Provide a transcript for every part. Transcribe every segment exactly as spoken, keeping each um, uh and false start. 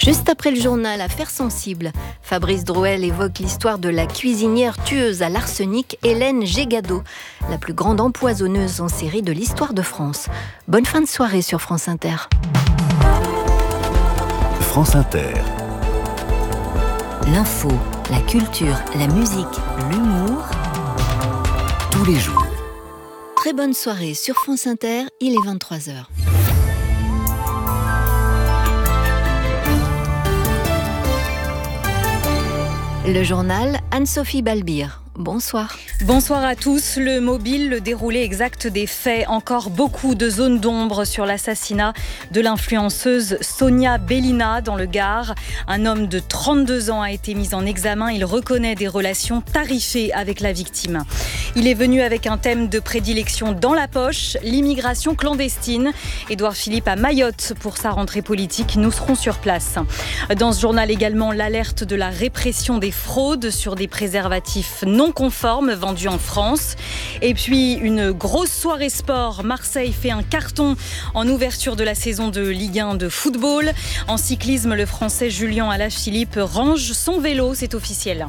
Juste après le journal Affaires sensibles, Fabrice Drouel évoque l'histoire de la cuisinière tueuse à l'arsenic Hélène Gégado, la plus grande empoisonneuse en série de l'histoire de France. Bonne fin de soirée sur France Inter. France Inter. L'info, la culture, la musique, l'humour, tous les jours. Très bonne soirée sur France Inter, il est vingt-trois heures. Le journal Anne-Sophie Balbir. Bonsoir. Bonsoir à tous. Le mobile, le déroulé exact des faits. Encore beaucoup de zones d'ombre sur l'assassinat de l'influenceuse Sonia Bellina dans le Gard. Un homme de trente-deux ans a été mis en examen. Il reconnaît des relations tarifées avec la victime. Il est venu avec un thème de prédilection dans la poche, l'immigration clandestine. Édouard Philippe à Mayotte pour sa rentrée politique. Nous serons sur place. Dans ce journal également, l'alerte de la répression des fraudes sur des préservatifs non conformes vendus en France. Et puis une grosse soirée sport. Marseille fait un carton en ouverture de la saison de Ligue un de football. En cyclisme, le Français Julien Alaphilippe range son vélo, c'est officiel.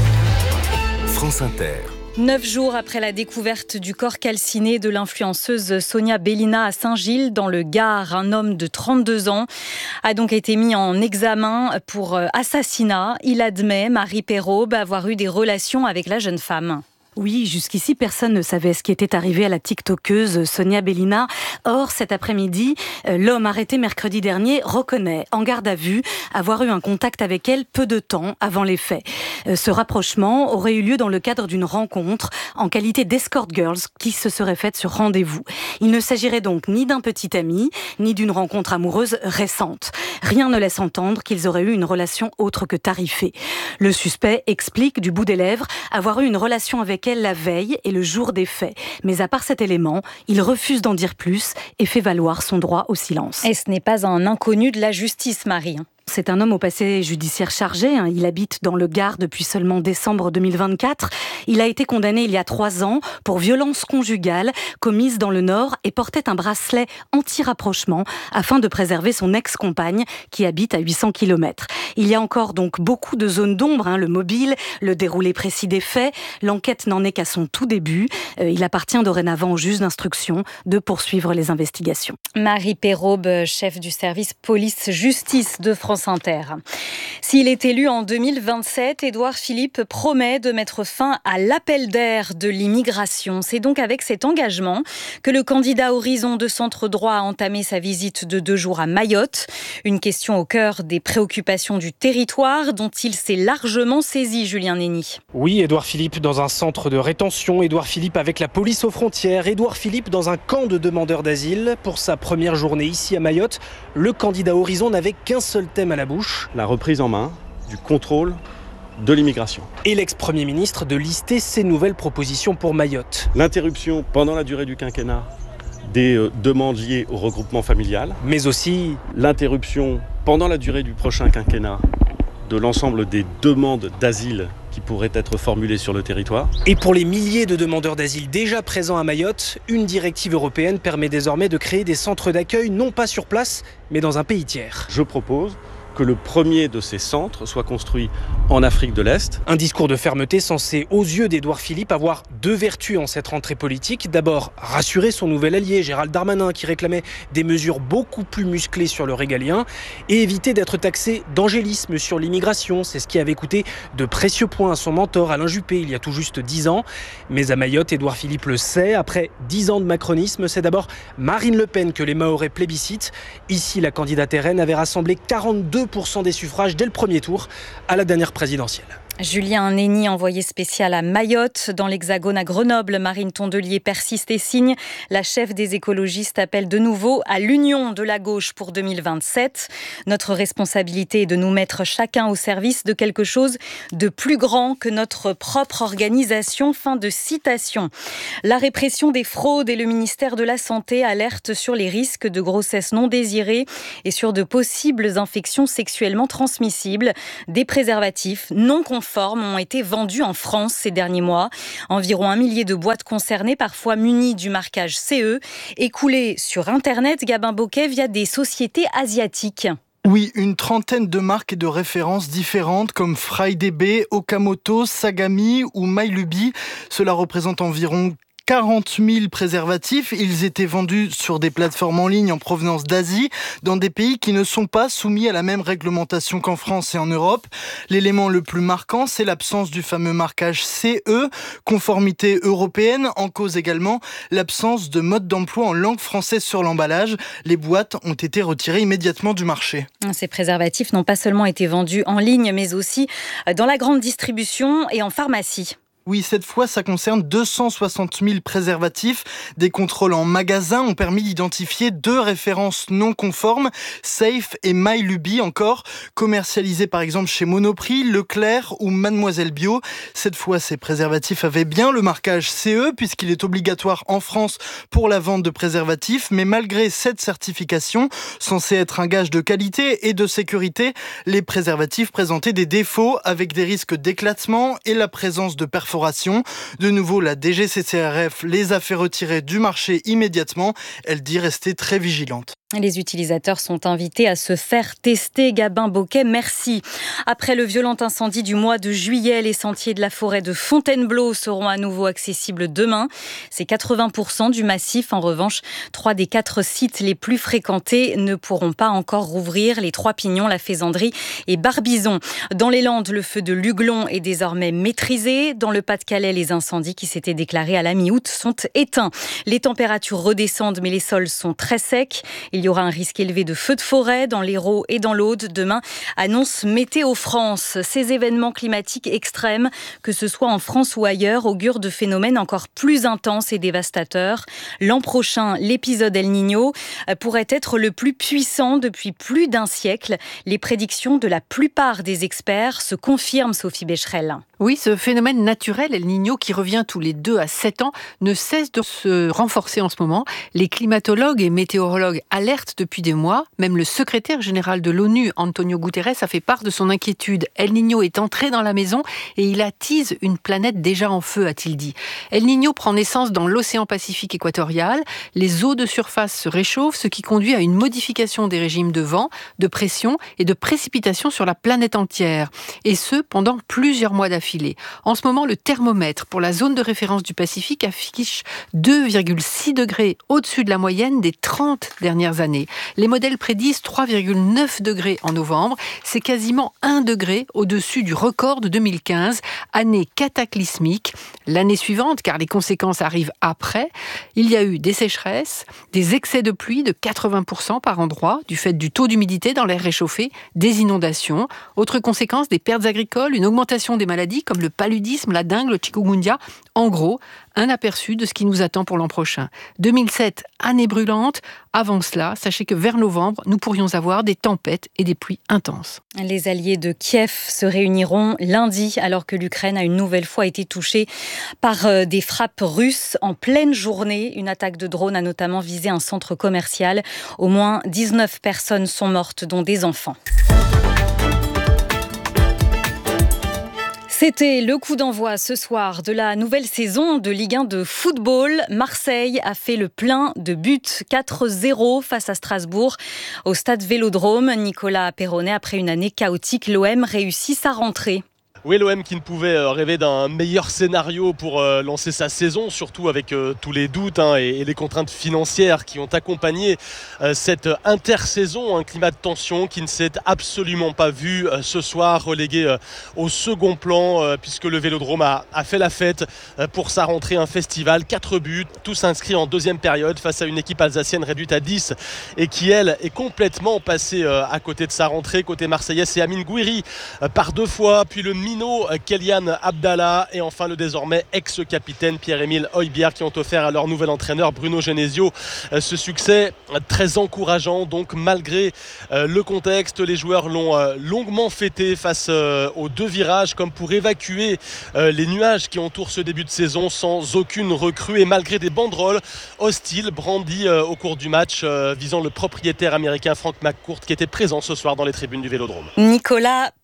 France Inter. Neuf jours après la découverte du corps calciné de l'influenceuse Sonia Bellina à Saint-Gilles, dans le Gard, un homme de trente-deux ans a donc été mis en examen pour assassinat. Il admet, Marie Perraube, avoir eu des relations avec la jeune femme. Oui, jusqu'ici, personne ne savait ce qui était arrivé à la tiktokeuse Sonia Bellina. Or, cet après-midi, l'homme arrêté mercredi dernier reconnaît, en garde à vue, avoir eu un contact avec elle peu de temps avant les faits. Ce rapprochement aurait eu lieu dans le cadre d'une rencontre en qualité d'escort girls qui se serait faite sur rendez-vous. Il ne s'agirait donc ni d'un petit ami, ni d'une rencontre amoureuse récente. Rien ne laisse entendre qu'ils auraient eu une relation autre que tarifée. Le suspect explique du bout des lèvres avoir eu une relation avec elle la veille et le jour des faits. Mais à part cet élément, il refuse d'en dire plus et fait valoir son droit au silence. Et ce n'est pas un inconnu de la justice, Marie. C'est un homme au passé judiciaire chargé. Il habite dans le Gard depuis seulement décembre deux mille vingt-quatre. Il a été condamné il y a trois ans pour violence conjugale commise dans le Nord et portait un bracelet anti-rapprochement afin de préserver son ex-compagne qui habite à huit cents kilomètres. Il y a encore donc beaucoup de zones d'ombre, hein, le mobile, le déroulé précis des faits. L'enquête n'en est qu'à son tout début. Euh, il appartient dorénavant au juge d'instruction de poursuivre les investigations. Marie Perraube, chef du service police-justice de France Inter. S'il est élu en deux mille vingt-sept, Édouard Philippe promet de mettre fin à l'appel d'air de l'immigration. C'est donc avec cet engagement que le candidat Horizon de Centre Droit a entamé sa visite de deux jours à Mayotte. Une question au cœur des préoccupations du territoire dont il s'est largement saisi, Julien Nény. Oui, Édouard Philippe dans un centre de rétention, Édouard Philippe avec la police aux frontières, Édouard Philippe dans un camp de demandeurs d'asile. Pour sa première journée ici à Mayotte, le candidat Horizon n'avait qu'un seul thème à la bouche. La reprise en main du contrôle de l'immigration. Et l'ex-premier ministre de lister ses nouvelles propositions pour Mayotte. L'interruption pendant la durée du quinquennat des euh, demandes liées au regroupement familial. Mais aussi l'interruption pendant la durée du prochain quinquennat de l'ensemble des demandes d'asile qui pourraient être formulées sur le territoire. Et pour les milliers de demandeurs d'asile déjà présents à Mayotte, une directive européenne permet désormais de créer des centres d'accueil non pas sur place, mais dans un pays tiers. Je propose que le premier de ces centres soit construit en Afrique de l'Est. Un discours de fermeté censé, aux yeux d'Édouard Philippe, avoir deux vertus en cette rentrée politique. D'abord, rassurer son nouvel allié, Gérald Darmanin, qui réclamait des mesures beaucoup plus musclées sur le régalien, et éviter d'être taxé d'angélisme sur l'immigration. C'est ce qui avait coûté de précieux points à son mentor, Alain Juppé, il y a tout juste dix ans. Mais à Mayotte, Édouard Philippe le sait, après dix ans de macronisme, c'est d'abord Marine Le Pen que les Mahorais plébiscitent. Ici, la candidate R N avait rassemblé quarante-deux pour cent des suffrages dès le premier tour à la dernière présidentielle. Julien Nény, envoyé spécial à Mayotte. Dans l'Hexagone à Grenoble, Marine Tondelier persiste et signe. La chef des écologistes appelle de nouveau à l'union de la gauche pour deux mille vingt-sept. Notre responsabilité est de nous mettre chacun au service de quelque chose de plus grand que notre propre organisation. Fin de citation. La répression des fraudes et le ministère de la Santé alertent sur les risques de grossesse non désirée et sur de possibles infections sexuellement transmissibles. Des préservatifs non conformes ont été vendus en France ces derniers mois. Environ un millier de boîtes concernées, parfois munies du marquage C E, écoulées sur Internet, Gabin Bocquet, via des sociétés asiatiques. Oui, une trentaine de marques et de références différentes comme Frydb, Okamoto, Sagami ou Mylubi. Cela représente environ quarante mille préservatifs. Ils étaient vendus sur des plateformes en ligne en provenance d'Asie, dans des pays qui ne sont pas soumis à la même réglementation qu'en France et en Europe. L'élément le plus marquant, c'est l'absence du fameux marquage C E, conformité européenne. En cause également l'absence de mode d'emploi en langue française sur l'emballage. Les boîtes ont été retirées immédiatement du marché. Ces préservatifs n'ont pas seulement été vendus en ligne, mais aussi dans la grande distribution et en pharmacie. Oui, cette fois, ça concerne deux cent soixante mille préservatifs. Des contrôles en magasin ont permis d'identifier deux références non conformes, Safe et Mylubi encore, commercialisés par exemple chez Monoprix, Leclerc ou Mademoiselle Bio. Cette fois, ces préservatifs avaient bien le marquage C E puisqu'il est obligatoire en France pour la vente de préservatifs. Mais malgré cette certification, censée être un gage de qualité et de sécurité, les préservatifs présentaient des défauts avec des risques d'éclatement et la présence de perforations. De nouveau, la D G C C R F les a fait retirer du marché immédiatement. Elle dit rester très vigilante. Les utilisateurs sont invités à se faire tester. Gabin Bocquet, merci. Après le violent incendie du mois de juillet, les sentiers de la forêt de Fontainebleau seront à nouveau accessibles demain. C'est quatre-vingts pour cent du massif. En revanche, trois des quatre sites les plus fréquentés ne pourront pas encore rouvrir. Les Trois Pignons, la Faisanderie et Barbizon. Dans les Landes, le feu de Luglon est désormais maîtrisé. Dans le Pas-de-Calais, les incendies qui s'étaient déclarés à la mi-août sont éteints. Les températures redescendent, mais les sols sont très secs. Il y aura un risque élevé de feux de forêt dans l'Hérault et dans l'Aude. Demain, annonce Météo France. Ces événements climatiques extrêmes, que ce soit en France ou ailleurs, augurent de phénomènes encore plus intenses et dévastateurs. L'an prochain, l'épisode El Niño pourrait être le plus puissant depuis plus d'un siècle. Les prédictions de la plupart des experts se confirment, Sophie Becherel. Oui, ce phénomène naturel, El Niño, qui revient tous les deux à sept ans, ne cesse de se renforcer en ce moment. Les climatologues et météorologues alertent depuis des mois. Même le secrétaire général de l'ONU, Antonio Guterres, a fait part de son inquiétude. El Niño est entré dans la maison et il attise une planète déjà en feu, a-t-il dit. El Niño prend naissance dans l'océan Pacifique équatorial. Les eaux de surface se réchauffent, ce qui conduit à une modification des régimes de vent, de pression et de précipitation sur la planète entière. Et ce, pendant plusieurs mois d'affilée. En ce moment, le thermomètre pour la zone de référence du Pacifique affiche deux virgule six degrés au-dessus de la moyenne des trente dernières années. Les modèles prédisent trois virgule neuf degrés en novembre. C'est quasiment un degré au-dessus du record de deux mille quinze, année cataclysmique. L'année suivante, car les conséquences arrivent après, il y a eu des sécheresses, des excès de pluie de quatre-vingts pour cent par endroit, du fait du taux d'humidité dans l'air réchauffé, des inondations. Autre conséquence, des pertes agricoles, une augmentation des maladies comme le paludisme, la dengue, le chikungunya. En gros, un aperçu de ce qui nous attend pour l'an prochain. deux mille sept, année brûlante. Avant cela, sachez que vers novembre, nous pourrions avoir des tempêtes et des pluies intenses. Les alliés de Kiev se réuniront lundi alors que l'Ukraine a une nouvelle fois été touchée par des frappes russes en pleine journée. Une attaque de drone a notamment visé un centre commercial. Au moins dix-neuf personnes sont mortes, dont des enfants. C'était le coup d'envoi ce soir de la nouvelle saison de Ligue un de football. Marseille a fait le plein de buts, quatre zéro face à Strasbourg au stade Vélodrome. Nicolas Perronnet, après une année chaotique, l'O M réussit sa rentrée. Oui, l'O M qui ne pouvait rêver d'un meilleur scénario pour lancer sa saison, surtout avec tous les doutes hein, et les contraintes financières qui ont accompagné cette intersaison. Un climat de tension qui ne s'est absolument pas vu ce soir, relégué au second plan, puisque le Vélodrome a, a fait la fête pour sa rentrée, un festival. Quatre buts, tous inscrits en deuxième période face à une équipe alsacienne réduite à dix et qui, elle, est complètement passée à côté de sa rentrée. Côté marseillais, c'est Amine Gouiri par deux fois, puis le Mino Kélian Abdallah et enfin le désormais ex-capitaine Pierre-Émile Højbjerg qui ont offert à leur nouvel entraîneur Bruno Genesio ce succès très encourageant. Donc malgré le contexte, les joueurs l'ont longuement fêté face aux deux virages comme pour évacuer les nuages qui entourent ce début de saison sans aucune recrue et malgré des banderoles hostiles brandies au cours du match visant le propriétaire américain Frank McCourt qui était présent ce soir dans les tribunes du Vélodrome. Nicolas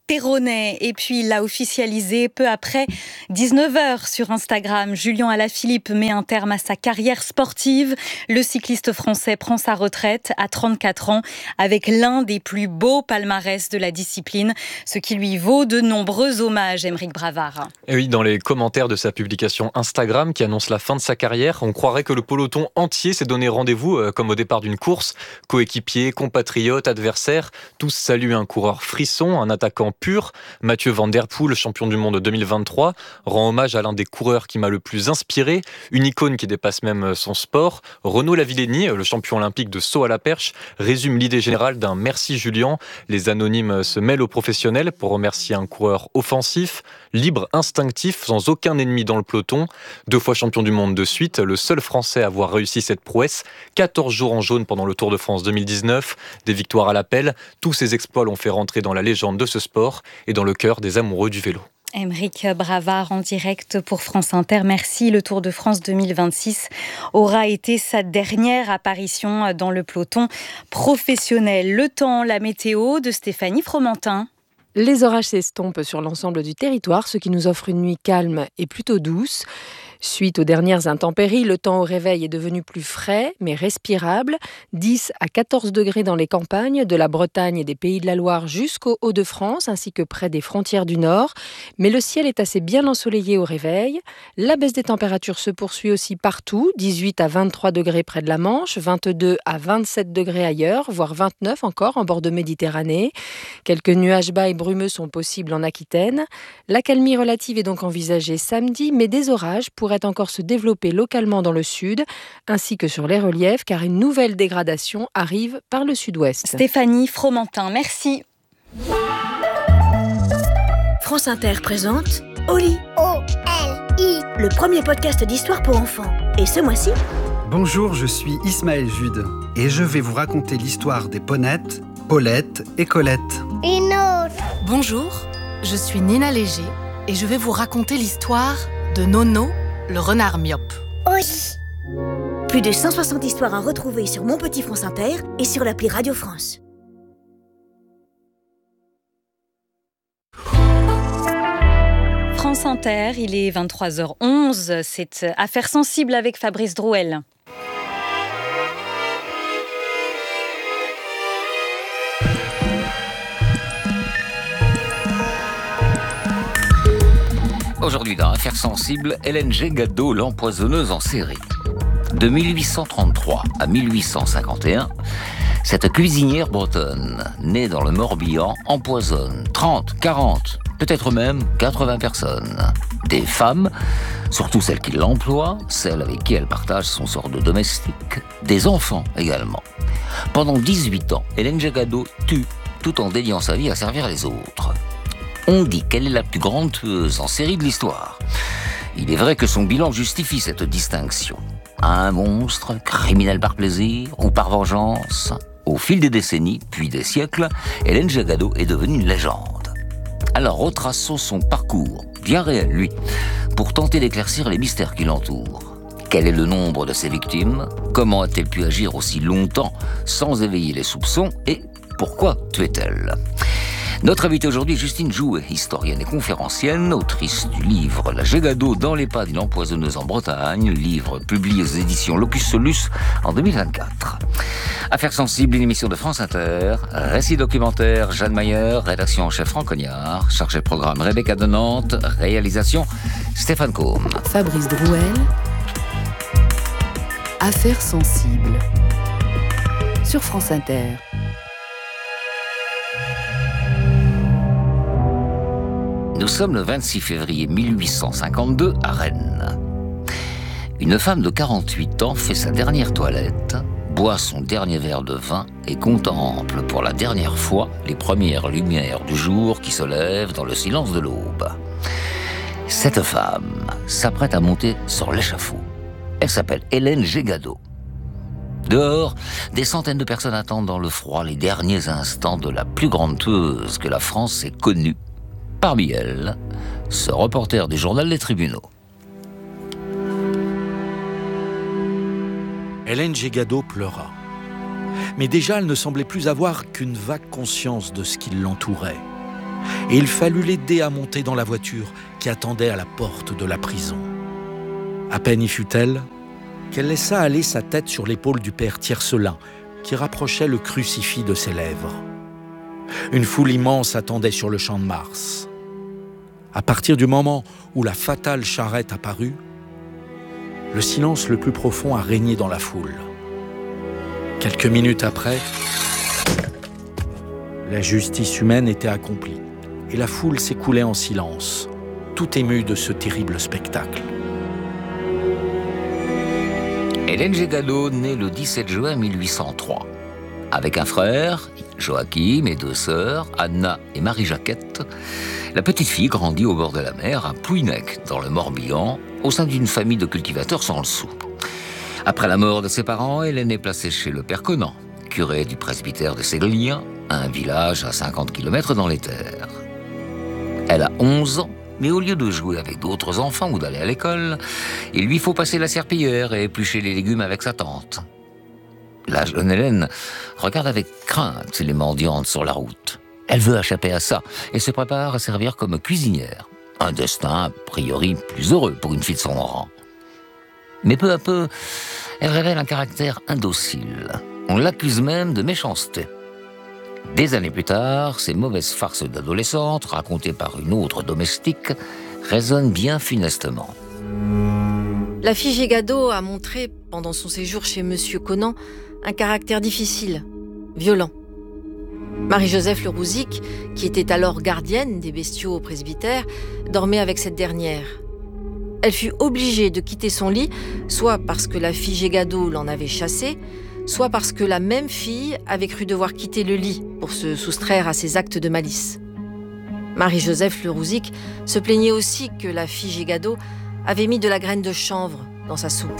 Terronnet. Et puis il l'a officialisé peu après dix-neuf heures sur Instagram. Julien Alaphilippe met un terme à sa carrière sportive. Le cycliste français prend sa retraite à trente-quatre ans avec l'un des plus beaux palmarès de la discipline, ce qui lui vaut de nombreux hommages, Aymeric Bravard. Et oui, dans les commentaires de sa publication Instagram qui annonce la fin de sa carrière, on croirait que le peloton entier s'est donné rendez-vous euh, comme au départ d'une course. Coéquipiers, compatriotes, adversaires, tous saluent un coureur frisson, un attaquant pur. Mathieu Van Der Poel, champion du monde deux mille vingt-trois, rend hommage à l'un des coureurs qui m'a le plus inspiré, une icône qui dépasse même son sport. Renaud Lavillenie, le champion olympique de saut à la perche, résume l'idée générale d'un merci Julien. Les anonymes se mêlent aux professionnels pour remercier un coureur offensif, libre, instinctif, sans aucun ennemi dans le peloton. Deux fois champion du monde de suite, le seul Français à avoir réussi cette prouesse. quatorze jours en jaune pendant le Tour de France deux mille dix-neuf, des victoires à l'appel. Tous ces exploits l'ont fait rentrer dans la légende de ce sport et dans le cœur des amoureux du vélo. Aymeric Bravard en direct pour France Inter. Merci. Le Tour de France deux mille vingt-six aura été sa dernière apparition dans le peloton professionnel. Le temps, la météo de Stéphanie Fromentin. Les orages s'estompent sur l'ensemble du territoire, ce qui nous offre une nuit calme et plutôt douce. Suite aux dernières intempéries, le temps au réveil est devenu plus frais, mais respirable. dix à quatorze degrés dans les campagnes, de la Bretagne et des Pays de la Loire jusqu'aux Hauts-de-France, ainsi que près des frontières du Nord. Mais le ciel est assez bien ensoleillé au réveil. La baisse des températures se poursuit aussi partout. dix-huit à vingt-trois degrés près de la Manche, vingt-deux à vingt-sept degrés ailleurs, voire vingt-neuf encore en bord de Méditerranée. Quelques nuages bas et brumeux sont possibles en Aquitaine. L'accalmie relative est donc envisagée samedi, mais des orages pourraient encore se développer localement dans le sud, ainsi que sur les reliefs, car une nouvelle dégradation arrive par le sud-ouest. Stéphanie Fromentin, merci. France Inter présente Oli. O L I. Le premier podcast d'histoire pour enfants. Et ce mois-ci... Bonjour, je suis Ismaël Jude, et je vais vous raconter l'histoire des Ponettes, Paulette et Colette. Une autre. Bonjour, je suis Nina Léger, et je vais vous raconter l'histoire de Nono, le renard myope. Oui. Plus de cent soixante histoires à retrouver sur Mon Petit France Inter et sur l'appli Radio France. France Inter, il est vingt-trois heures onze, c'est Affaires sensibles avec Fabrice Drouel. Aujourd'hui dans Affaires sensibles, Hélène Gégado, l'empoisonneuse en série. De mille huit cent trente-trois à mille huit cent cinquante et un, cette cuisinière bretonne, née dans le Morbihan, empoisonne trente, quarante, peut-être même quatre-vingts personnes. Des femmes, surtout celles qui l'emploient, celles avec qui elle partage son sort de domestique, des enfants également. Pendant dix-huit ans, Hélène Gégado tue, tout en dédiant sa vie à servir les autres. On dit qu'elle est la plus grande tueuse en série de l'histoire. Il est vrai que son bilan justifie cette distinction. Un monstre, criminel par plaisir ou par vengeance. Au fil des décennies, puis des siècles, Hélène Gégado est devenue une légende. Alors retraçons son parcours, bien réel lui, pour tenter d'éclaircir les mystères qui l'entourent. Quel est le nombre de ses victimes? Comment a-t-elle pu agir aussi longtemps sans éveiller les soupçons? Et pourquoi tuait-elle? Notre invitée aujourd'hui est Justine Jouet, historienne et conférencienne, autrice du livre La Gégado dans les pas d'une empoisonneuse en Bretagne, livre publié aux éditions Locus Solus en deux mille vingt-quatre. Affaires sensibles, une émission de France Inter, récit documentaire Jeanne Mayer, rédaction en chef Franck Cognard, chargé de programme Rebecca de Nantes, réalisation Stéphane Combe. Fabrice Drouel, Affaires sensibles, sur France Inter. Nous sommes le vingt-six février mille huit cent cinquante-deux à Rennes. Une femme de quarante-huit ans fait sa dernière toilette, boit son dernier verre de vin et contemple pour la dernière fois les premières lumières du jour qui se lèvent dans le silence de l'aube. Cette femme s'apprête à monter sur l'échafaud. Elle s'appelle Hélène Gégado. Dehors, des centaines de personnes attendent dans le froid les derniers instants de la plus grande tueuse que la France ait connue. Parmi elles, ce reporter du journal Les Tribunaux. Hélène Gégado pleura. Mais déjà, elle ne semblait plus avoir qu'une vague conscience de ce qui l'entourait. et il fallut l'aider à monter dans la voiture qui attendait à la porte de la prison. À peine y fut-elle qu'elle laissa aller sa tête sur l'épaule du père Tiercelin, qui rapprochait le crucifix de ses lèvres. Une foule immense attendait sur le champ de Mars. À partir du moment où la fatale charrette apparut, le silence le plus profond a régné dans la foule. Quelques minutes après, la justice humaine était accomplie et la foule s'écoulait en silence, tout émue de ce terrible spectacle. Hélène Gégadeau naît le dix-sept juin mille huit cent trois. Avec un frère, Joachim, et deux sœurs, Anna et Marie-Jacquette, la petite fille grandit au bord de la mer, à Plouhinec, dans le Morbihan, au sein d'une famille de cultivateurs sans le sou. Après la mort de ses parents, Hélène est placée chez le père Conan, curé du presbytère de Séglien, un village à cinquante kilomètres dans les terres. Elle a onze ans, mais au lieu de jouer avec d'autres enfants ou d'aller à l'école, il lui faut passer la serpillière et éplucher les légumes avec sa tante. La jeune Hélène regarde avec crainte les mendiantes sur la route. Elle veut échapper à ça et se prépare à servir comme cuisinière. Un destin, a priori, plus heureux pour une fille de son rang. Mais peu à peu, elle révèle un caractère indocile. On l'accuse même de méchanceté. Des années plus tard, ces mauvaises farces d'adolescente, racontées par une autre domestique, résonnent bien funestement. La fille Gégadeau a montré, pendant son séjour chez Monsieur Conan, un caractère difficile, violent. Marie-Joseph Le Rouzic, qui était alors gardienne des bestiaux au presbytère, dormait avec cette dernière. Elle fut obligée de quitter son lit, soit parce que la fille Gégadeau l'en avait chassée, soit parce que la même fille avait cru devoir quitter le lit pour se soustraire à ses actes de malice. Marie-Joseph Le Rouzic se plaignait aussi que la fille Gégadeau avait mis de la graine de chanvre dans sa soupe.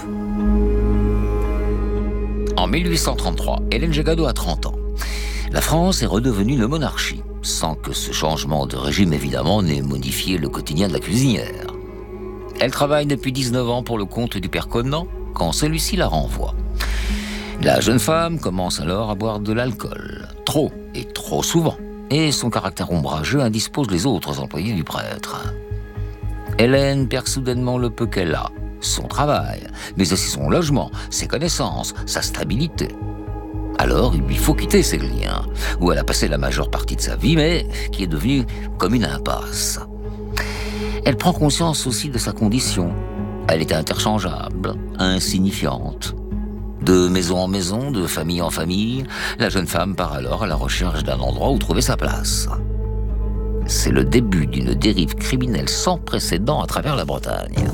En mille huit cent trente-trois, Hélène Gégadeau a trente ans. La France est redevenue une monarchie, sans que ce changement de régime, évidemment, n'ait modifié le quotidien de la cuisinière. Elle travaille depuis dix-neuf ans pour le compte du père Conan, quand celui-ci la renvoie. La jeune femme commence alors à boire de l'alcool, trop et trop souvent, et son caractère ombrageux indispose les autres employés du prêtre. Hélène perd soudainement le peu qu'elle a, son travail, mais aussi son logement, ses connaissances, sa stabilité. Alors, il lui faut quitter ces liens, où elle a passé la majeure partie de sa vie, mais qui est devenue comme une impasse. Elle prend conscience aussi de sa condition. Elle est interchangeable, insignifiante. De maison en maison, de famille en famille, la jeune femme part alors à la recherche d'un endroit où trouver sa place. C'est le début d'une dérive criminelle sans précédent à travers la Bretagne.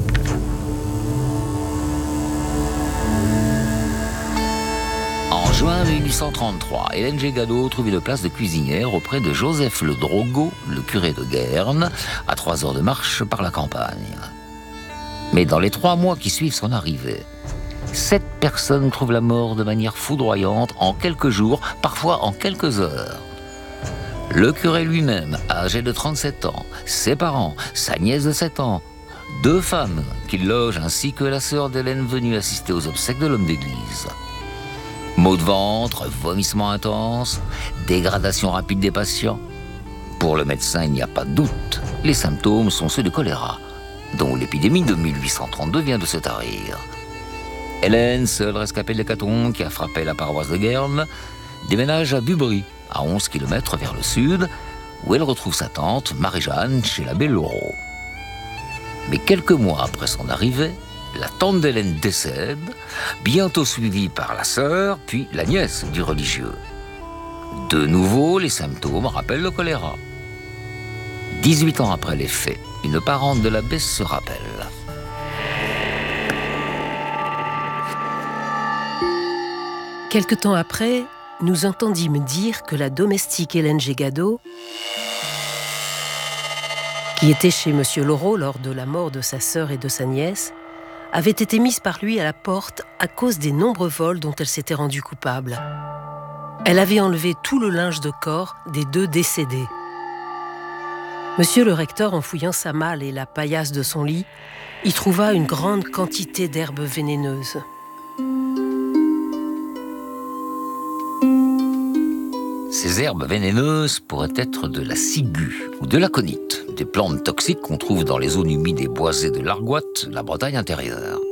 En juin mille huit cent trente-trois, Hélène Gégadeau trouve une place de cuisinière auprès de Joseph Le Drogo, le curé de Guernes, à trois heures de marche par la campagne. Mais dans les trois mois qui suivent son arrivée, sept personnes trouvent la mort de manière foudroyante en quelques jours, parfois en quelques heures. Le curé lui-même, âgé de trente-sept ans, ses parents, sa nièce de sept ans, deux femmes qu'il loge ainsi que la sœur d'Hélène venue assister aux obsèques de l'homme d'église. Maux de ventre, vomissements intenses, dégradation rapide des patients. Pour le médecin, il n'y a pas de doute. Les symptômes sont ceux de choléra, dont l'épidémie de mille huit cent trente-deux vient de se tarir. Hélène, seule rescapée de l'hécatombe qui a frappé la paroisse de Guernes, déménage à Bubry, à onze kilomètres vers le sud, où elle retrouve sa tante, Marie-Jeanne, chez l'abbé Laureau. Mais quelques mois après son arrivée, la tante d'Hélène décède, bientôt suivie par la sœur, puis la nièce du religieux. De nouveau, les symptômes rappellent le choléra. dix-huit ans après les faits, une parente de l'abbé se rappelle. Quelque temps après, nous entendîmes dire que la domestique Hélène Gégadeau, qui était chez Monsieur Laureau lors de la mort de sa sœur et de sa nièce, avait été mise par lui à la porte à cause des nombreux vols dont elle s'était rendue coupable. Elle avait enlevé tout le linge de corps des deux décédés. Monsieur le recteur, en fouillant sa malle et la paillasse de son lit, y trouva une grande quantité d'herbes vénéneuses. Ces herbes vénéneuses pourraient être de la ciguë ou de l'aconite, des plantes toxiques qu'on trouve dans les zones humides et boisées de l'Argoat, la Bretagne intérieure.